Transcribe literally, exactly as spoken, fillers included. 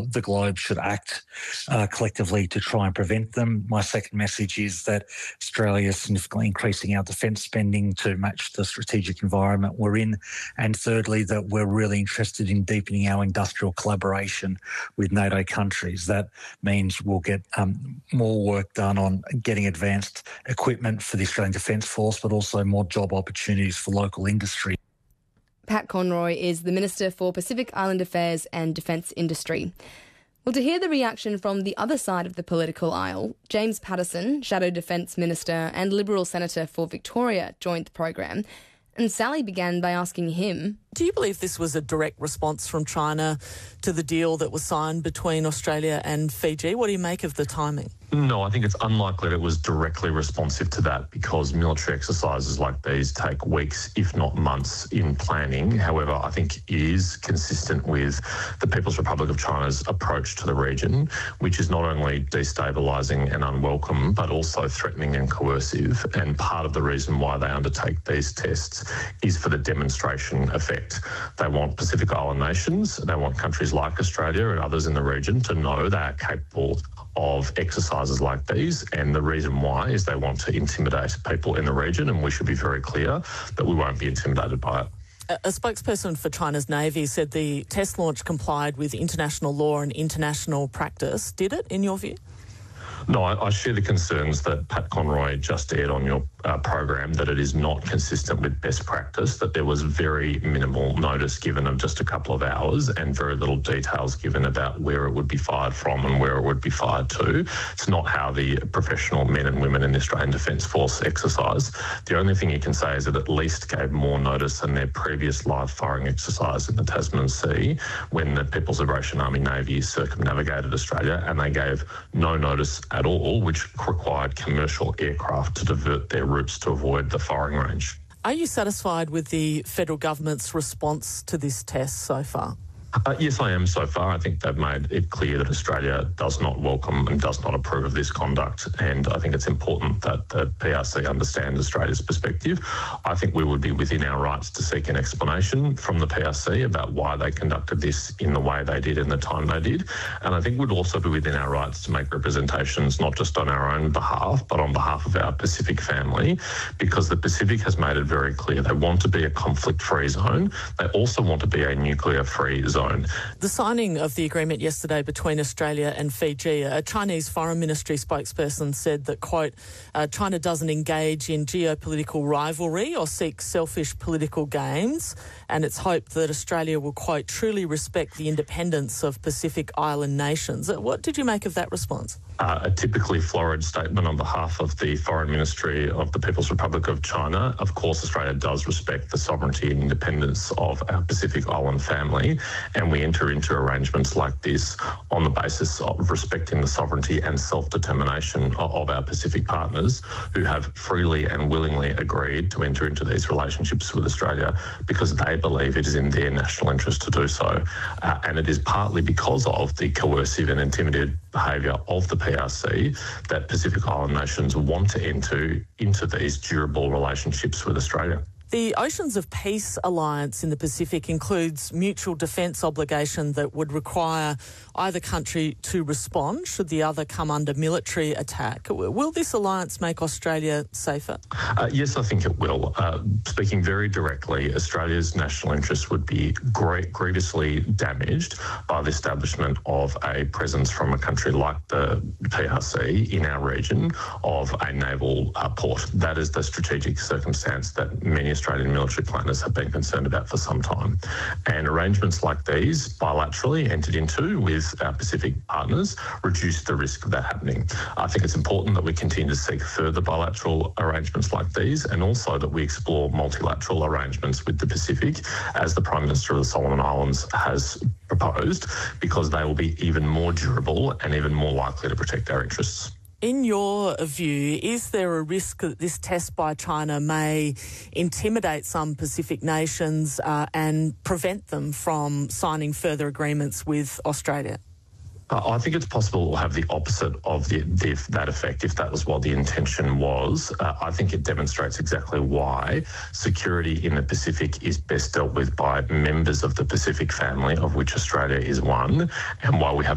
the globe should act uh, collectively to try and prevent them. My second message is that Australia is significantly increasing our defence spending to match the strategic environment we're in. And thirdly, that we're really interested in deepening our industrial collaboration with NATO countries. That means we'll get um, more work done on getting advanced equipment for the Australian Defence Force, but also more job opportunities for local industry. Pat Conroy is the Minister for Pacific Island Affairs and Defence Industry. Well, to hear the reaction from the other side of the political aisle, James Paterson, Shadow Defence Minister and Liberal Senator for Victoria, joined the program. And Sally began by asking him, do you believe this was a direct response from China to the deal that was signed between Australia and Fiji? What do you make of the timing? No, I think it's unlikely that it was directly responsive to that because military exercises like these take weeks, if not months, in planning. However, I think it is consistent with the People's Republic of China's approach to the region, which is not only destabilising and unwelcome, but also threatening and coercive. And part of the reason why they undertake these tests is for the demonstration effect. They want Pacific Island nations, they want countries like Australia and others in the region to know they are capable of exercises like these, and the reason why is they want to intimidate people in the region, and we should be very clear that we won't be intimidated by it. A spokesperson for China's Navy said the test launch complied with international law and international practice. Did it, in your view? No, I, I share the concerns that Pat Conroy just aired on your uh, program, that it is not consistent with best practice, that there was very minimal notice given of just a couple of hours and very little details given about where it would be fired from and where it would be fired to. It's not how the professional men and women in the Australian Defence Force exercise. The only thing you can say is it at least gave more notice than their previous live firing exercise in the Tasman Sea when the People's Liberation Army Navy circumnavigated Australia, and they gave no notice at all, which required commercial aircraft to divert their routes to avoid the firing range. Are you satisfied with the federal government's response to this test so far? Uh, yes, I am so far. I think they've made it clear that Australia does not welcome and does not approve of this conduct, and I think it's important that the P R C understand Australia's perspective. I think we would be within our rights to seek an explanation from the P R C about why they conducted this in the way they did and the time they did, and I think we'd also be within our rights to make representations not just on our own behalf but on behalf of our Pacific family, because the Pacific has made it very clear they want to be a conflict-free zone. They also want to be a nuclear-free zone. The signing of the agreement yesterday between Australia and Fiji, a Chinese Foreign Ministry spokesperson said that, quote, uh, China doesn't engage in geopolitical rivalry or seek selfish political gains, and it's hoped that Australia will, quote, truly respect the independence of Pacific Island nations. What did you make of that response? Uh, a typically florid statement on behalf of the Foreign Ministry of the People's Republic of China. Of course, Australia does respect the sovereignty and independence of our Pacific Island family, and we enter into arrangements like this on the basis of respecting the sovereignty and self-determination of our Pacific partners who have freely and willingly agreed to enter into these relationships with Australia because they believe it is in their national interest to do so. Uh, and it is partly because of the coercive and intimidative behaviour of the P R C that Pacific Island nations want to enter into these durable relationships with Australia. The Oceans of Peace Alliance in the Pacific includes mutual defence obligation that would require either country to respond should the other come under military attack. Will this alliance make Australia safer? Uh, yes, I think it will. Uh, speaking very directly, Australia's national interests would be great, grievously damaged by the establishment of a presence from a country like the P R C in our region of a naval uh, port. That is the strategic circumstance that many Australian military planners have been concerned about for some time. And arrangements like these, bilaterally entered into with our Pacific partners, reduce the risk of that happening. I think it's important that we continue to seek further bilateral arrangements like these, and also that we explore multilateral arrangements with the Pacific, as the Prime Minister of the Solomon Islands has proposed, because they will be even more durable and even more likely to protect our interests. In your view, is there a risk that this test by China may intimidate some Pacific nations uh, and prevent them from signing further agreements with Australia? Uh, I think it's possible it will have the opposite of the, the, that effect if that was what the intention was. Uh, I think it demonstrates exactly why security in the Pacific is best dealt with by members of the Pacific family, of which Australia is one, and why we have